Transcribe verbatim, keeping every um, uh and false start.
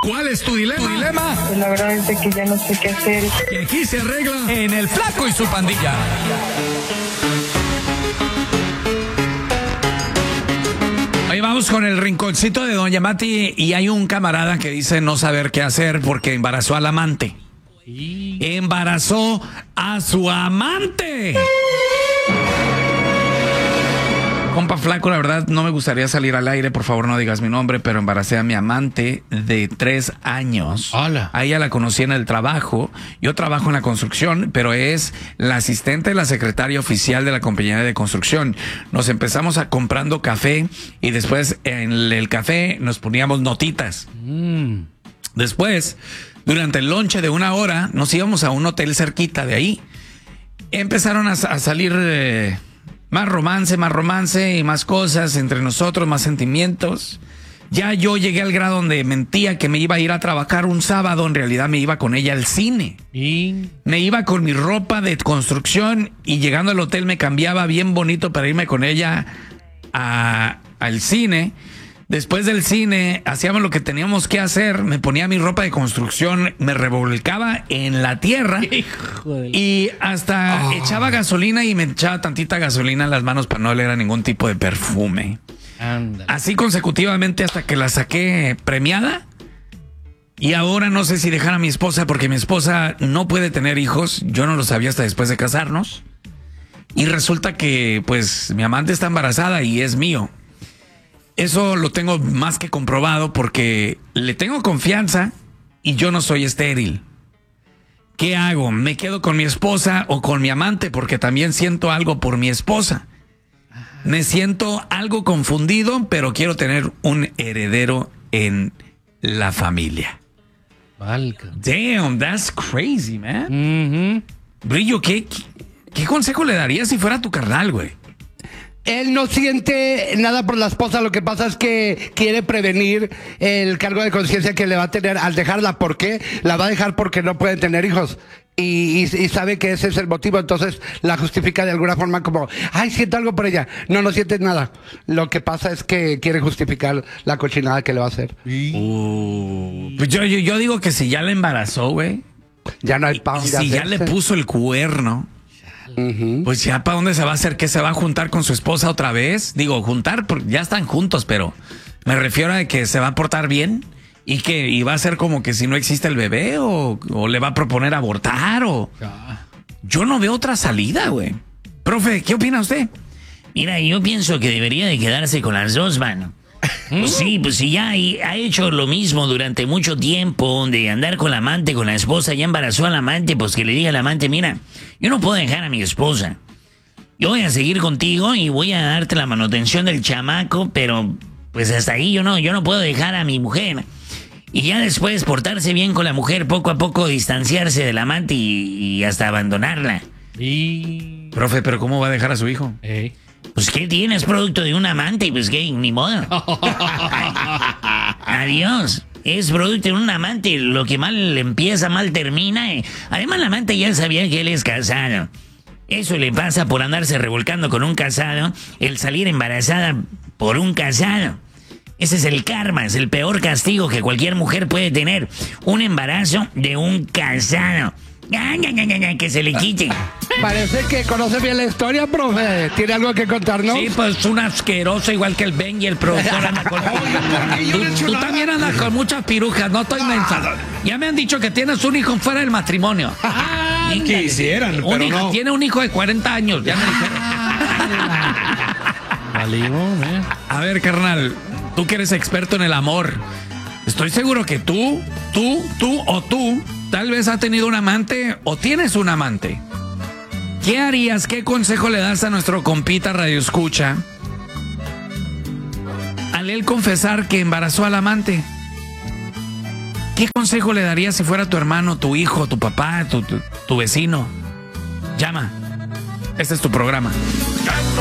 ¿Cuál es tu dilema? ¿Tu dilema? Pues la verdad es de que ya no sé qué hacer. Y aquí se arregla en El Flaco y su pandilla. Ahí vamos con el rinconcito de Doña Mati y hay un camarada que dice no saber qué hacer porque embarazó al amante. Sí. Embarazó a su amante. Compa Flaco, la verdad no me gustaría salir al aire, por favor no digas mi nombre, pero embaracé a mi amante de tres años. Hola. A ella la conocí en el trabajo. Yo trabajo en la construcción, pero es la asistente de la secretaria oficial de la compañía de construcción. Nos empezamos a comprando café y después en el café nos poníamos notitas. Mm. Después, durante el lonche de una hora, nos íbamos a un hotel cerquita de ahí. Empezaron a, a salir... Eh, Más romance, más romance y más cosas entre nosotros, más sentimientos. Ya yo llegué al grado donde mentía que me iba a ir a trabajar un sábado, en realidad me iba con ella al cine. ¿Y? Me iba con mi ropa de construcción y llegando al hotel me cambiaba bien bonito para irme con ella a, al cine. Después del cine hacíamos lo que teníamos que hacer, me ponía mi ropa de construcción, me revolcaba en la tierra y hasta oh. echaba gasolina y me echaba tantita gasolina en las manos para no oler a ningún tipo de perfume. Ándale. Así consecutivamente hasta que la saqué premiada y ahora no sé si dejar a mi esposa porque mi esposa no puede tener hijos, yo no lo sabía hasta después de casarnos y resulta que pues mi amante está embarazada y es mío. Eso lo tengo más que comprobado porque le tengo confianza y yo no soy estéril. ¿Qué hago? ¿Me quedo con mi esposa o con mi amante? Porque también siento algo por mi esposa. Me siento algo confundido, pero quiero tener un heredero en la familia. Valga. Damn, that's crazy, man. Mm-hmm. Brillo, ¿qué, ¿qué consejo le darías si fuera tu carnal, güey? Él no siente nada por la esposa, lo que pasa es que quiere prevenir el cargo de conciencia que le va a tener al dejarla. ¿Por qué? La va a dejar porque no puede tener hijos. Y, y, y sabe que ese es el motivo, entonces la justifica de alguna forma como, ay, siento algo por ella. No, no sientes nada. Lo que pasa es que quiere justificar la cochinada que le va a hacer. Uh, pues yo, yo, yo digo que si ya la embarazó, güey. Ya no hay pa' Si ya le puso el cuerno. Uh-huh. Pues ya para dónde se va a hacer, que se va a juntar con su esposa otra vez. Digo, juntar, porque ya están juntos, pero me refiero a que se va a portar bien y que y va a ser como que si no existe el bebé o, o le va a proponer abortar o yo no veo otra salida, güey. Profe, ¿qué opina usted? Mira, yo pienso que debería de quedarse con las dos, mano. Pues sí, pues si ya ha hecho lo mismo durante mucho tiempo, de andar con la amante, con la esposa, ya embarazó al amante, pues que le diga al amante, mira, yo no puedo dejar a mi esposa. Yo voy a seguir contigo y voy a darte la manutención del chamaco, pero pues hasta ahí yo no, yo no puedo dejar a mi mujer. Y ya después portarse bien con la mujer, poco a poco distanciarse del amante y, y hasta abandonarla. Y... Profe, ¿pero cómo va a dejar a su hijo? ¿Eh? Pues ¿qué tienes? Producto de un amante y pues ¿qué? Ni modo. Adiós. Es producto de un amante. Lo que mal empieza, mal termina. Eh. Además, la amante ya sabía que él es casado. Eso le pasa por andarse revolcando con un casado. El salir embarazada por un casado. Ese es el karma, es el peor castigo que cualquier mujer puede tener. Un embarazo de un casado. Que se le quite. Parece que conoce bien la historia, profe. ¿Tiene algo que contarnos? Sí, pues un asqueroso igual que el Ben y el productor anda con... tú, tú también andas con muchas pirujas, no estoy mensa. Ya me han dicho que tienes un hijo fuera del matrimonio. Y que hicieran, un pero hijo, no. Tiene un hijo de cuarenta años, ya me dijeron. ¿eh? A ver, carnal, tú que eres experto en el amor, estoy seguro que tú, tú, tú o tú tal vez has tenido un amante o tienes un amante. ¿Qué harías? ¿Qué consejo le das a nuestro compita Radio Escucha al él confesar que embarazó al amante? ¿Qué consejo le darías si fuera tu hermano, tu hijo, tu papá, tu, tu, tu vecino? Llama. Este es tu programa.